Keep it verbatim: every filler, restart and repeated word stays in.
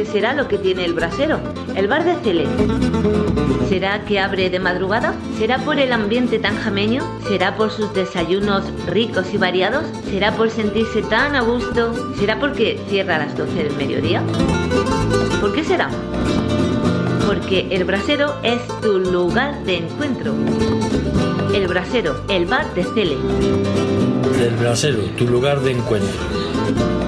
será lo que tiene el brasero, el bar de Cele. ¿Será que abre de madrugada? ¿Será por el ambiente tan jameño? ¿Será por sus desayunos ricos y variados? ¿Será por sentirse tan a gusto? ¿Será porque cierra a las doce del mediodía? ¿Por qué será? Porque el brasero es tu lugar de encuentro. El brasero, el bar de Cele. El brasero, tu lugar de encuentro.